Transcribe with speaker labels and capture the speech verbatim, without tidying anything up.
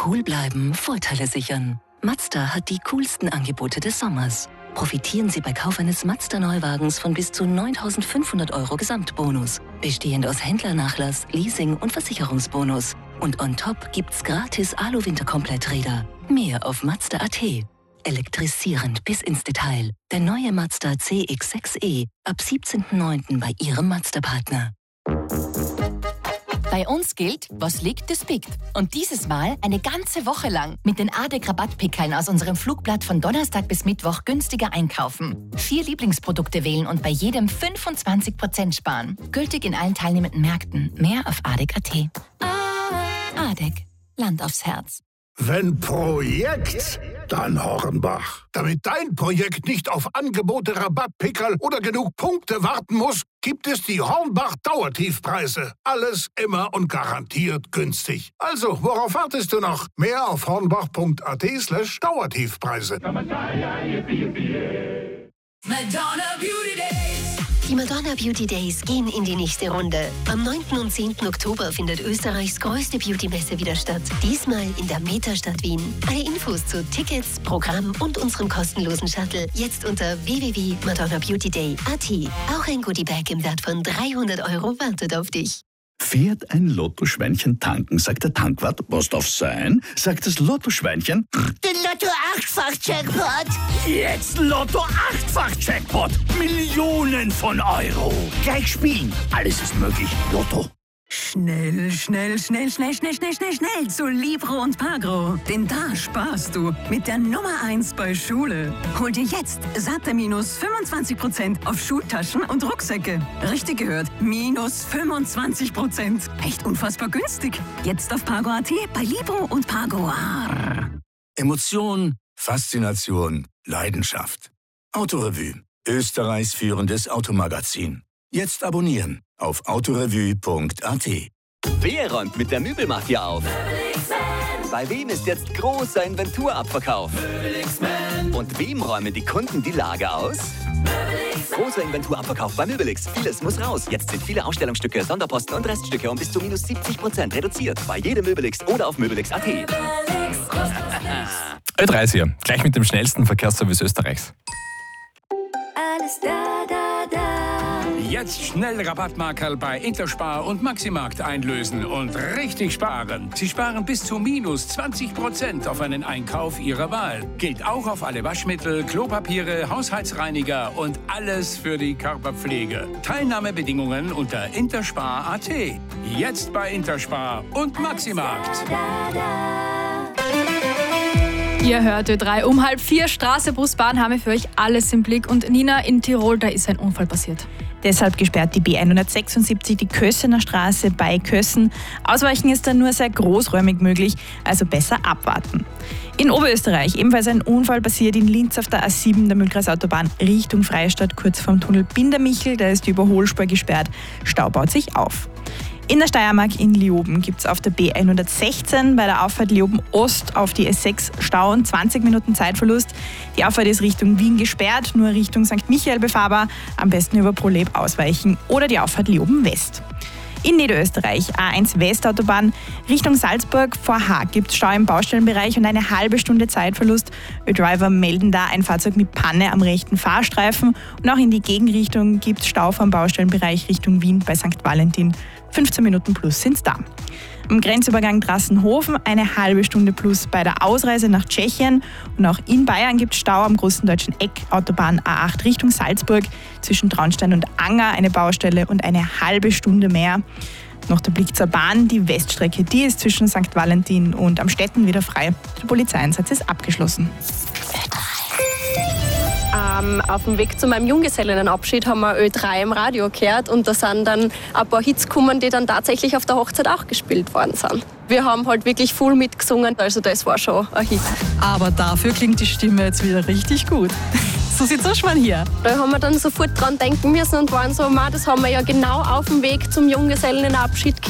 Speaker 1: Cool bleiben, Vorteile sichern. Mazda hat die coolsten Angebote des Sommers. Profitieren Sie bei Kauf eines Mazda-Neuwagens von bis zu neuntausendfünfhundert Euro Gesamtbonus, bestehend aus Händlernachlass, Leasing und Versicherungsbonus. Und on top gibt's gratis Alu-Winterkompletträder. Mehr auf Mazda punkt at. Elektrisierend bis ins Detail. Der neue Mazda C X sechs e ab siebzehnten neunten bei Ihrem Mazda-Partner.
Speaker 2: Bei uns gilt, was liegt, das biegt. Und dieses Mal eine ganze Woche lang mit den A D E C-Rabattpickeln aus unserem Flugblatt von Donnerstag bis Mittwoch günstiger einkaufen. Vier Lieblingsprodukte wählen und bei jedem fünfundzwanzig Prozent sparen. Gültig in allen teilnehmenden Märkten. Mehr auf A D E C punkt at. A D E C. Land aufs Herz.
Speaker 3: Wenn Projekt, dann Hornbach. Damit dein Projekt nicht auf Angebote, Rabattpickerl oder genug Punkte warten muss, gibt es die Hornbach Dauertiefpreise. Alles immer und garantiert günstig. Also, worauf wartest du noch? Mehr auf hornbach punkt at slash Dauertiefpreise.
Speaker 4: Madonna Beauty Days.
Speaker 5: Die Madonna Beauty Days gehen in die nächste Runde. Am neunten und zehnten Oktober findet Österreichs größte Beauty-Messe wieder statt. Diesmal in der Metastadt Wien. Alle Infos zu Tickets, Programm und unserem kostenlosen Shuttle jetzt unter w w w punkt madonna beauty day punkt at. Auch ein Goodiebag im Wert von dreihundert Euro wartet auf dich.
Speaker 6: Fährt ein Lottoschweinchen tanken, sagt der Tankwart, was darf sein? Sagt das Lottoschweinchen,
Speaker 7: den Lotto-Achtfach-Jackpot.
Speaker 6: jetzt Lotto-Achtfach-Jackpot. Millionen von Euro. Gleich spielen, alles ist möglich. Lotto.
Speaker 8: Schnell, schnell, schnell, schnell, schnell, schnell, schnell, schnell zu Libro und Pagro. Denn da sparst du mit der Nummer eins bei Schule. Hol dir jetzt satte minus fünfundzwanzig Prozent auf Schultaschen und Rucksäcke. Richtig gehört, minus fünfundzwanzig Prozent. Echt unfassbar günstig. Jetzt auf Pagro punkt at bei Libro und Pagro.
Speaker 9: Emotion, Faszination, Leidenschaft. Autorevue, Österreichs führendes Automagazin. Jetzt abonnieren auf autorevue punkt at.
Speaker 10: Wer räumt mit der Möbelmafia auf? Bei wem ist jetzt großer Inventurabverkauf? Und wem räumen die Kunden die Lager aus? Großer Inventurabverkauf bei Möbelix. Vieles muss raus. Jetzt sind viele Ausstellungsstücke, Sonderposten und Reststücke um bis zu minus siebzig Prozent reduziert. Bei jedem Möbelix oder auf möbelix punkt at.
Speaker 11: Ö drei ist hier, gleich mit dem schnellsten Verkehrsservice Österreichs.
Speaker 4: Alles da, da, da.
Speaker 12: Jetzt schnell Rabattmarkerl bei Interspar und Maximarkt einlösen und richtig sparen. Sie sparen bis zu minus zwanzig Prozent auf einen Einkauf Ihrer Wahl. Gilt auch auf alle Waschmittel, Klopapiere, Haushaltsreiniger und alles für die Körperpflege. Teilnahmebedingungen unter interspar punkt at. Jetzt bei Interspar und Maximarkt.
Speaker 13: Ihr hört Ö drei um halb vier. Straße, Bus, Bahn haben wir für euch alles im Blick. Und Nina, in Tirol, da ist ein Unfall passiert.
Speaker 14: Deshalb gesperrt die B hundertsechsundsiebzig die Kösener Straße bei Kösen. Ausweichen ist dann nur sehr großräumig möglich, also besser abwarten. In Oberösterreich ebenfalls ein Unfall passiert in Linz auf der A sieben der Mühlkreisautobahn Richtung Freistadt, kurz vorm Tunnel Bindermichel. Da ist die Überholspur gesperrt. Stau baut sich auf. In der Steiermark in Leoben gibt es auf der B hundertsechzehn bei der Auffahrt Leoben Ost auf die S sechs Stau und zwanzig Minuten Zeitverlust. Die Auffahrt ist Richtung Wien gesperrt, nur Richtung Sankt Michael befahrbar. Am besten über Proleb ausweichen oder die Auffahrt Leoben West. In Niederösterreich A eins Westautobahn Richtung Salzburg vor Haag gibt es Stau im Baustellenbereich und eine halbe Stunde Zeitverlust. Ö-Driver melden da ein Fahrzeug mit Panne am rechten Fahrstreifen. Und auch in die Gegenrichtung gibt es Stau vom Baustellenbereich Richtung Wien bei Sankt Valentin. fünfzehn Minuten plus sind's da. Am Grenzübergang Drassenhofen eine halbe Stunde plus bei der Ausreise nach Tschechien. Und auch in Bayern gibt es Stau am großen deutschen Eck, Autobahn A acht Richtung Salzburg. Zwischen Traunstein und Anger eine Baustelle und eine halbe Stunde mehr. Noch der Blick zur Bahn. Die Weststrecke, die ist zwischen Sankt Valentin und Amstetten wieder frei. Der Polizeieinsatz ist abgeschlossen.
Speaker 15: Ähm, auf dem Weg zu meinem Junggesellinnenabschied haben wir Ö drei im Radio gehört und da sind dann ein paar Hits gekommen, die dann tatsächlich auf der Hochzeit auch gespielt worden sind. Wir haben halt wirklich voll mitgesungen, also das war schon ein Hit.
Speaker 16: Aber dafür klingt die Stimme jetzt wieder richtig gut. Susi Zuschmann hier.
Speaker 15: Da haben wir dann sofort dran denken müssen und waren so, das haben wir ja genau auf dem Weg zum Junggesellinnenabschied gehört.